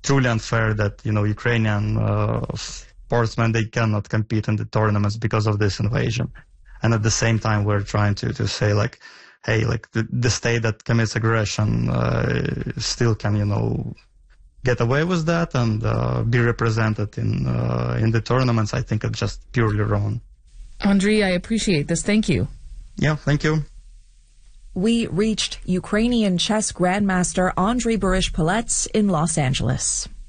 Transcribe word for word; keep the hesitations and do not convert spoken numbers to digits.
truly unfair that, you know, Ukrainian uh, sportsmen, they cannot compete in the tournaments because of this invasion. And at the same time, we're trying to, to say, like, hey, like, the, the state that commits aggression uh, still can, you know, get away with that and uh, be represented in uh, in the tournaments. I think it's just purely wrong. Andriy, I appreciate this. Thank you. Yeah, thank you. We reached Ukrainian chess grandmaster Andriy Barish-Palets in Los Angeles.